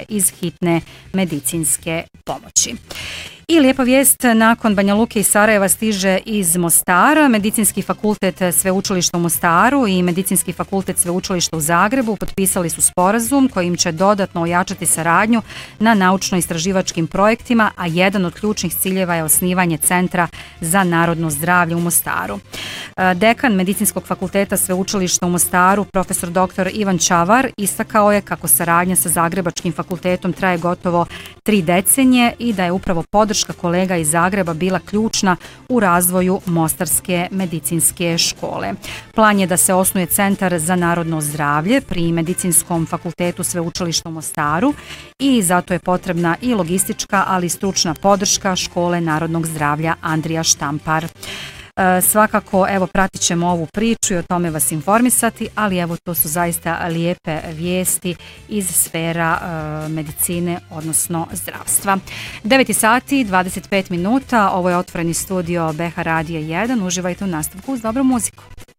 iz hitne medicinske pomoći. I lijepa vijest, nakon Banja Luke i Sarajeva stiže iz Mostara. Medicinski fakultet Sveučilišta u Mostaru i Medicinski fakultet Sveučilišta u Zagrebu potpisali su sporazum kojim će dodatno ojačati saradnju na naučno-istraživačkim projektima, a jedan od ključnih ciljeva je osnivanje Centra za narodno zdravlje u Mostaru. Dekan Medicinskog fakulteta Sveučilišta u Mostaru, profesor dr. Ivan Čavar, istakao je kako saradnja sa Zagrebačkim fakultetom traje gotovo 3 decenije i da je upravo podrška kolega iz Zagreba bila ključna u razvoju Mostarske medicinske škole. Plan je da se osnuje Centar za narodno zdravlje pri Medicinskom fakultetu Sveučilišta u Mostaru i zato je potrebna i logistička, ali i stručna podrška Škole narodnog zdravlja Andrija Štampar. Svakako, evo, pratit ćemo ovu priču i o tome vas informisati, ali evo, to su zaista lijepe vijesti iz sfera medicine, odnosno zdravstva. 9 sati, 25 minuta, ovo je otvoreni studio BH Radija 1, uživajte u nastavku uz dobru muziku.